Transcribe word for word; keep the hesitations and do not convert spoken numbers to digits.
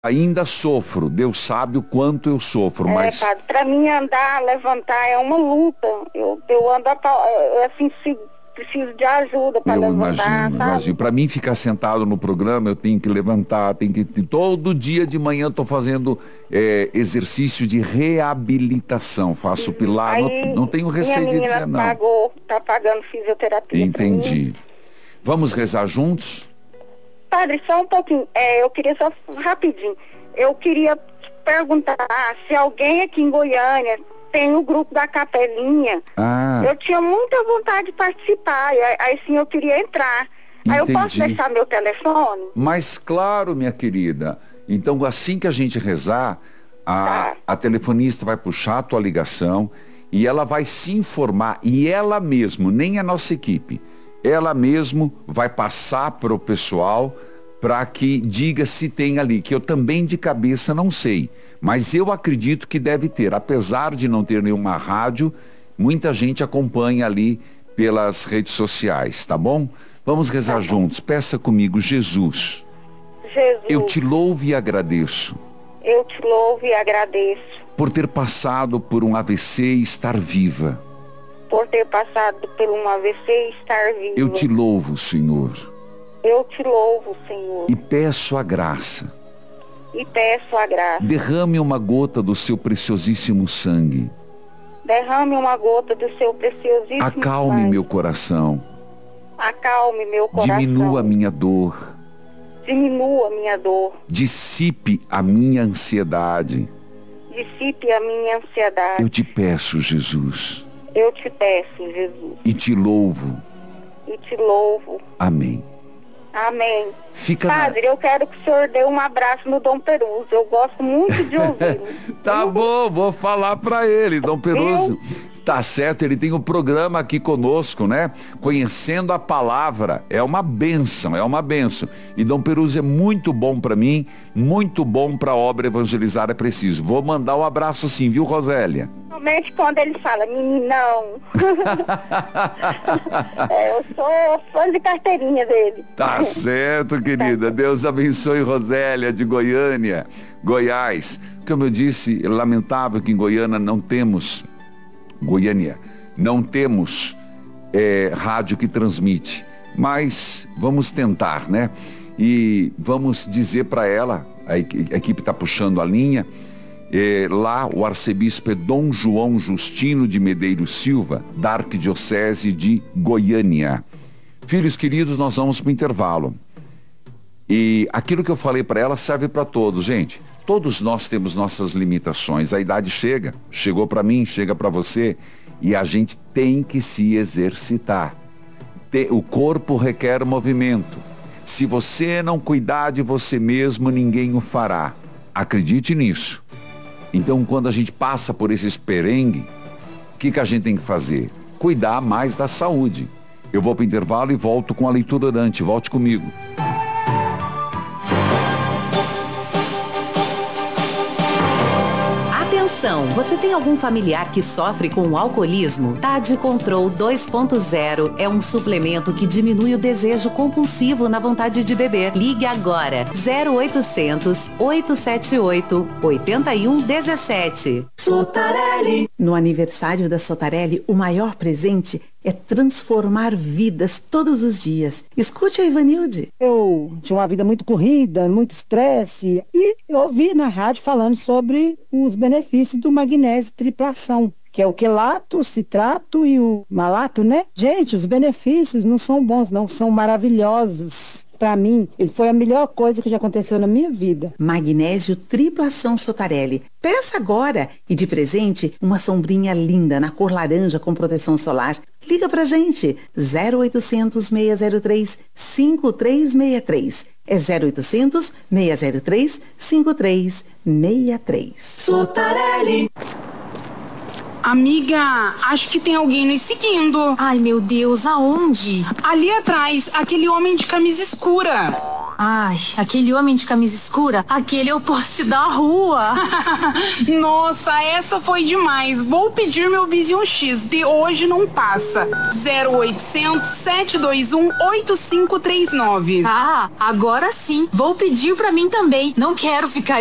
Ainda sofro, Deus sabe o quanto eu sofro, É, mas... padre, pra mim andar, levantar é uma luta. Eu, eu ando, assim, se, preciso de ajuda para Eu levantar, imagino, sabe? imagino. Para mim ficar sentado no programa, eu tenho que levantar, tenho que... Todo dia de manhã estou fazendo é, exercício de reabilitação, faço pilar, não, Aí, não tenho receio minha de menina dizer não. pagou, tá pagando fisioterapia pra mim. Entendi. Vamos rezar juntos? Padre, só um pouquinho, é, eu queria só rapidinho, eu queria perguntar se alguém aqui em Goiânia tem o grupo da Capelinha. Ah. Eu tinha muita vontade de participar, aí, aí sim eu queria entrar. Aí eu posso Entendi. deixar meu telefone? Mas claro, minha querida. Então, assim que a gente rezar, a, Tá. a telefonista vai puxar a tua ligação e ela vai se informar, e ela mesmo, nem a nossa equipe, ela mesmo vai passar para o pessoal para que diga se tem ali, que eu também de cabeça não sei, mas eu acredito que deve ter, apesar de não ter nenhuma rádio, muita gente acompanha ali pelas redes sociais, tá bom? Vamos rezar Tá. juntos, peça comigo, Jesus, Jesus, eu te louvo e agradeço eu te louvo e agradeço por ter passado por um A V C e estar viva. por ter passado por um A V C e estar viva. Eu te louvo, Senhor, Eu te louvo, Senhor, e peço a graça. e peço a graça. Derrame uma gota do seu preciosíssimo sangue. Derrame uma gota do seu preciosíssimo Acalme sangue. meu coração. Acalme meu coração. Diminua a minha dor. Diminua minha dor. Dissipe a minha ansiedade. Dissipe a minha ansiedade. Eu te peço, Jesus, Eu te peço, Jesus, e te louvo. e te louvo. Amém. Amém. Fica na... Padre, eu quero que o senhor dê um abraço no Dom Peruso. Eu gosto muito de ouvi-lo. Tá bom, vou falar pra ele, Dom Peruso. Tá certo, ele tem um programa aqui conosco, né? Conhecendo a Palavra. É uma bênção, é uma bênção. E Dom Peruso é muito bom pra mim, muito bom pra obra Evangelizar é Preciso. Vou mandar um abraço sim, viu, Rosélia? Somente quando ele fala, meninão. É, eu sou fã de carteirinha dele. Tá certo, querida. Deus abençoe Rosélia de Goiânia, Goiás. Como eu disse, é lamentável que em Goiânia não temos, Goiânia, não temos é, rádio que transmite. Mas vamos tentar, né? E vamos dizer para ela, a, equi- a equipe está puxando a linha, é, lá o arcebispo é Dom João Justino de Medeiros Silva, da Arquidiocese de Goiânia. Filhos queridos, nós vamos para o intervalo. E aquilo que eu falei para ela serve para todos, gente. Todos nós temos nossas limitações. A idade chega, chegou para mim, chega para você, e a gente tem que se exercitar. Te- O corpo requer movimento. Se você não cuidar de você mesmo, ninguém o fará. Acredite nisso. Então, quando a gente passa por esses perrengues, o que, que a gente tem que fazer? Cuidar mais da saúde. Eu vou para o intervalo e volto com a leitura orante. Volte comigo. Atenção, você tem algum familiar que sofre com o alcoolismo? Tade Control dois ponto zero é um suplemento que diminui o desejo compulsivo na vontade de beber. Ligue agora, zero oitocentos, oitocentos e setenta e oito, oitenta e um dezessete. Sotarelli. No aniversário da Sotarelli, o maior presente é transformar vidas todos os dias. Escute a Ivanilde. Eu tinha uma vida muito corrida, muito estresse, e eu ouvi na rádio falando sobre os benefícios do magnésio triplação, que é o quelato, o citrato e o malato, né? Gente, os benefícios não são bons, não, são maravilhosos. Para mim, ele foi a melhor coisa que já aconteceu na minha vida. Magnésio Triplação Sotarelli. Peça agora e de presente uma sombrinha linda na cor laranja com proteção solar. Liga pra gente, zero oitocentos, seis zero três, cinco três seis três. É zero oitocentos, seis zero três, cinco três seis três. Sotarelli. Amiga, acho que tem alguém nos seguindo. Ai, meu Deus, aonde? Ali atrás, aquele homem de camisa escura. Ai, aquele homem de camisa escura, aquele é o poste da rua. Nossa, essa foi demais. Vou pedir meu vizinho X. De hoje não passa. zero oitocentos, sete dois um, oito cinco três nove. Ah, agora sim. Vou pedir pra mim também. Não quero ficar